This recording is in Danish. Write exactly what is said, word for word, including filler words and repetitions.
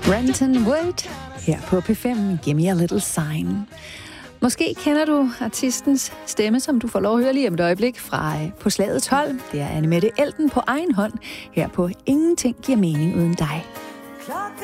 Renton Wood her på P fem. Give me a little sign. Måske kender du artistens stemme, som du får lov at høre lige om et øjeblik fra På slaget tolv. Det er Annemette Elten på egen hånd her på Ingenting giver mening uden dig. Klokken